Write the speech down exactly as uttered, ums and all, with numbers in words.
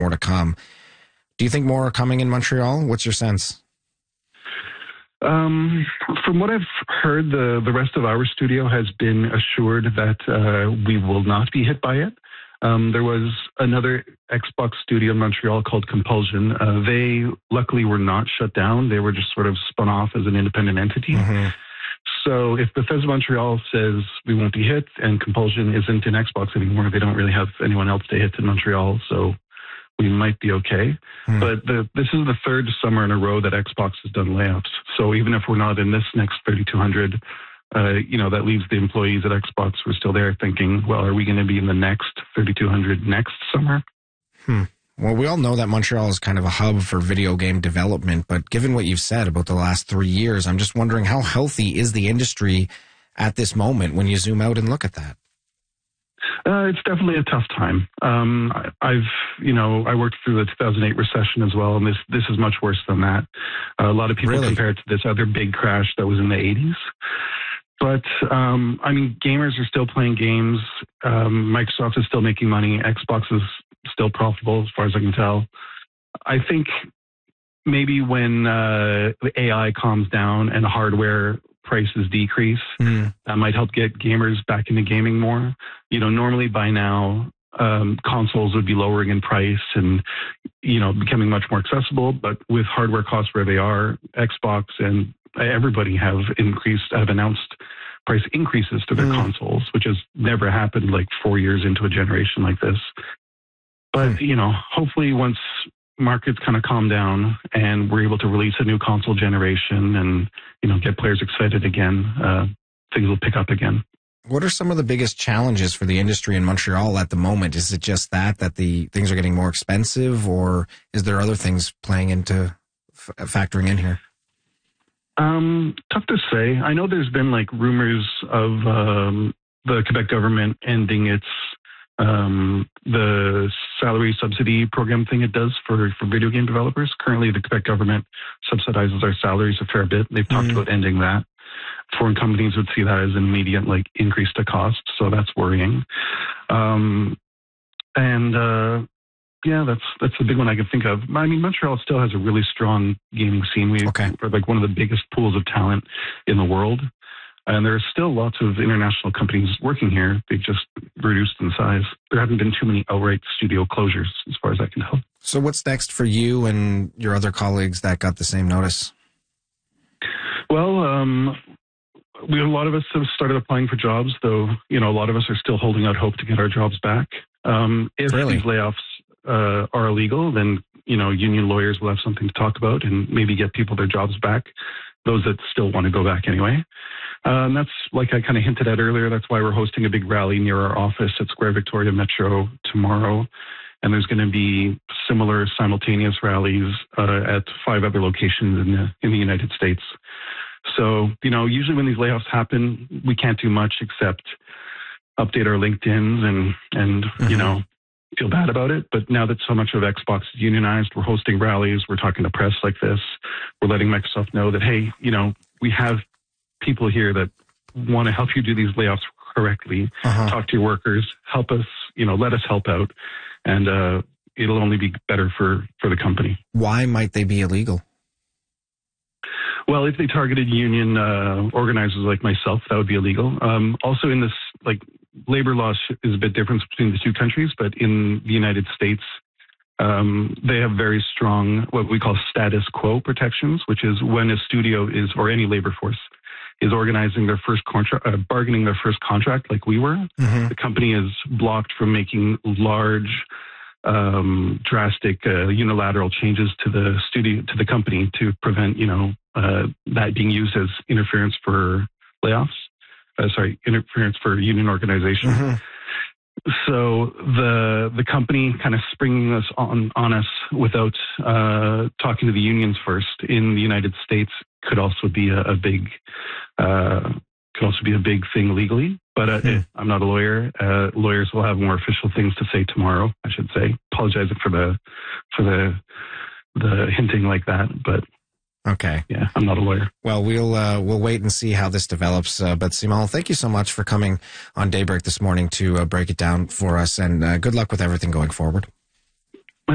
more to come. Do you think more are coming in Montreal? What's your sense? Um, from what I've heard, the, the rest of our studio has been assured that uh, we will not be hit by it. Um, there was another Xbox studio in Montreal called Compulsion. Uh, they luckily were not shut down. They were just sort of spun off as an independent entity. Mm-hmm. So if Bethesda Montreal says we won't be hit and Compulsion isn't in Xbox anymore, they don't really have anyone else to hit in Montreal. So we might be okay. Hmm. But the, this is the third summer in a row that Xbox has done layoffs. So even if we're not in this next thirty-two hundred, uh, you know, that leaves the employees at Xbox who are still there thinking, well, are we going to be in the next thirty-two hundred next summer? Hmm. Well, we all know that Montreal is kind of a hub for video game development, but given what you've said about the last three years, I'm just wondering how healthy is the industry at this moment when you zoom out and look at that? Uh, it's definitely a tough time. Um, I, I've, you know, I worked through the two thousand eight recession as well, and this this is much worse than that. Uh, a lot of people really? compare it to this other big crash that was in the eighties. But, um, I mean, gamers are still playing games. Um, Microsoft is still making money. Xbox is still profitable, as far as I can tell. I think maybe when uh, the A I calms down and hardware prices decrease, mm. that might help get gamers back into gaming more. You know, normally by now, um, consoles would be lowering in price and, you know, becoming much more accessible. But with hardware costs where they are, Xbox and everybody have increased, have announced price increases to their mm. consoles, which has never happened like four years into a generation like this. But, mm. you know, hopefully once markets kind of calm down and we're able to release a new console generation and, you know, get players excited again, uh, things will pick up again. What are some of the biggest challenges for the industry in Montreal at the moment? Is it just that, that the things are getting more expensive, or is there other things playing into f- factoring in here? Um, tough to say. I know there's been like rumors of um, the Quebec government ending its um, the salary subsidy program thing it does for, for video game developers. Currently, the Quebec government subsidizes our salaries a fair bit. They've talked mm. about ending that. Foreign companies would see that as an immediate like increase to cost, so that's worrying. Um, and uh, yeah, that's that's the big one I can think of. I mean, Montreal still has a really strong gaming scene. We, okay. We're like one of the biggest pools of talent in the world. And there are still lots of international companies working here. They've just reduced in size. There haven't been too many outright studio closures, as far as I can tell. So what's next for you and your other colleagues that got the same notice? Well, um, we a lot of us have started applying for jobs, though, you know, a lot of us are still holding out hope to get our jobs back. Um, if really? these layoffs uh, are illegal, then, you know, union lawyers will have something to talk about and maybe get people their jobs back, those that still want to go back anyway. Uh, and that's, like I kind of hinted at earlier, that's why we're hosting a big rally near our office at Square Victoria Metro tomorrow. And there's going to be similar simultaneous rallies uh, at five other locations in the, in the United States. So, you know, usually when these layoffs happen, we can't do much except update our LinkedIns and, and mm-hmm. you know, feel bad about it. But now that so much of Xbox is unionized, we're hosting rallies, we're talking to press like this, we're letting Microsoft know that, hey, you know, we have people here that want to help you do these layoffs correctly. Uh-huh. Talk to your workers, help us, you know, let us help out. And uh, it'll only be better for, for the company. Why might they be illegal? Well, if they targeted union uh, organizers like myself, that would be illegal. Um, also in this, like, labor law is a bit different between the two countries, but in the United States, um, they have very strong, what we call status quo protections, which is when a studio is, or any labor force, is organizing their first contract, uh, bargaining their first contract like we were. Mm-hmm. The company is blocked from making large, um, drastic, uh, unilateral changes to the studio, to the company to prevent, you know, uh, that being used as interference for layoffs. Uh, sorry, interference for union organization. Mm-hmm. So the the company kind of springing this on on us without uh, talking to the unions first in the United States could also be a, a big uh, could also be a big thing legally. But uh, mm-hmm. I'm not a lawyer. Uh, lawyers will have more official things to say tomorrow, I should say. Apologizing for the for the the hinting like that, but. Okay. Yeah, I'm not a lawyer. Well, we'll uh, we'll wait and see how this develops. Uh, but Simon, thank you so much for coming on Daybreak this morning to uh, break it down for us, and uh, good luck with everything going forward.